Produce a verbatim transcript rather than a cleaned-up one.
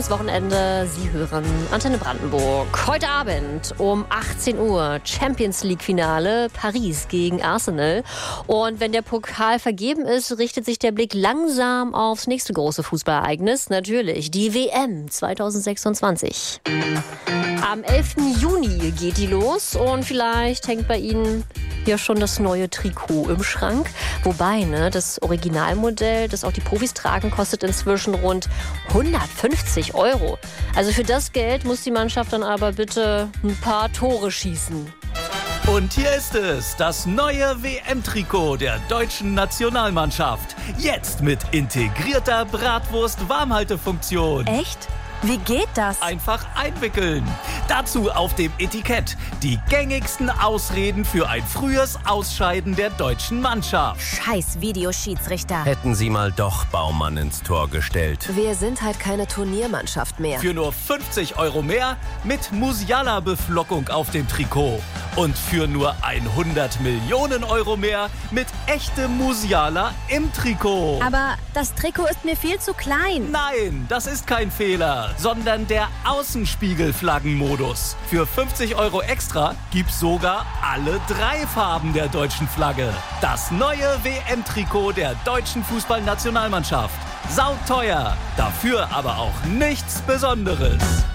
Das Wochenende, Sie hören Antenne Brandenburg. Heute Abend um achtzehn Uhr Champions League Finale, Paris gegen Arsenal. Und wenn der Pokal vergeben ist, richtet sich der Blick langsam aufs nächste große Fußballereignis. Natürlich die W M zwanzig sechsundzwanzig. Am elften Juni geht die los und vielleicht hängt bei Ihnen ja schon das neue Trikot im Schrank. Wobei, ne, das Originalmodell, das auch die Profis tragen, kostet inzwischen rund hundertfünfzig Euro. Also für das Geld muss die Mannschaft dann aber bitte ein paar Tore schießen. Und hier ist es, das neue W M-Trikot der deutschen Nationalmannschaft. Jetzt mit integrierter Bratwurst-Warmhaltefunktion. Echt? Wie geht das? Einfach einwickeln. Dazu auf dem Etikett die gängigsten Ausreden für ein frühes Ausscheiden der deutschen Mannschaft. Scheiß Videoschiedsrichter. Hätten Sie mal doch Baumann ins Tor gestellt. Wir sind halt keine Turniermannschaft mehr. Für nur fünfzig Euro mehr mit Musiala-Beflockung auf dem Trikot. Und für nur hundert Millionen Euro mehr mit echtem Musiala im Trikot. Aber das Trikot ist mir viel zu klein. Nein, das ist kein Fehler, sondern der Außenspiegelflaggenmodus. Für fünfzig Euro extra gibt's sogar alle drei Farben der deutschen Flagge. Das neue W M-Trikot der deutschen Fußballnationalmannschaft. Sauteuer, dafür aber auch nichts Besonderes.